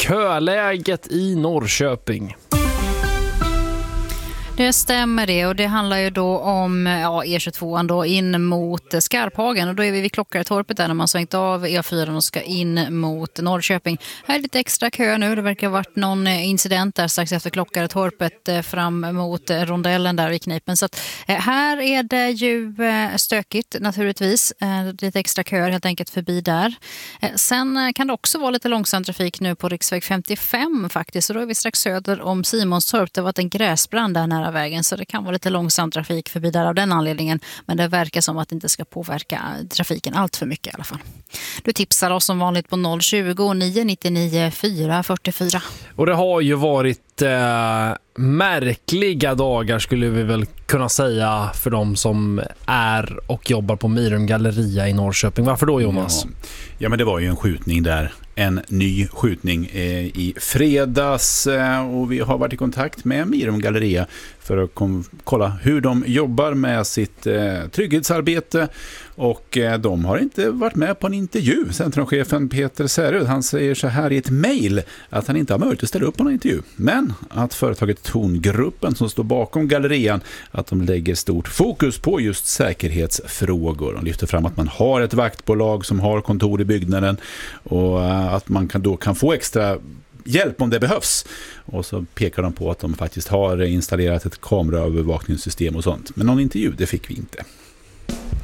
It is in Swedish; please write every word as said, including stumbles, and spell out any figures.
köläget i Norrköping. Det stämmer det, och det handlar ju då om ja, E tjugotvå då in mot Skarphagen, och då är vi vid Klockaretorpet där när man svängt av E fyra och ska in mot Norrköping. Här är lite extra kö nu, det verkar ha varit någon incident där strax efter Klockaretorpet fram mot rondellen där vid Knipen. Så att, här är det ju stökigt naturligtvis, lite extra köer helt enkelt förbi där. Sen kan det också vara lite långsam trafik nu på riksväg femtiofem faktiskt, så då är vi strax söder om Simonstorp. Det har varit en gräsbrand där nära vägen, så det kan vara lite långsam trafik förbi där av den anledningen, men det verkar som att det inte ska påverka trafiken allt för mycket i alla fall. Du tipsar oss som vanligt på noll tjugo, nio nio nio, fyra fyra fyra. Och det har ju varit eh, märkliga dagar skulle vi väl kunna säga för de som är och jobbar på Mirum Galleria i Norrköping. Varför då, Jonas? Ja, ja men det var ju en skjutning där. En ny skjutning eh, i fredags eh, och vi har varit i kontakt med Mirum Galleria för att kom, kolla hur de jobbar med sitt eh, trygghetsarbete, och eh, de har inte varit med på en intervju. Centrumchefen Peter Särud, han säger så här i ett mejl att han inte har möjlighet att ställa upp på en intervju, men att företaget Tongruppen som står bakom gallerian, att de lägger stort fokus på just säkerhetsfrågor. De lyfter fram att man har ett vaktbolag som har kontor i byggnaden och att man kan då kan få extra hjälp om det behövs. Och så pekar de på att de faktiskt har installerat ett kameraövervakningssystem och sånt. Men någon intervju, det fick vi inte.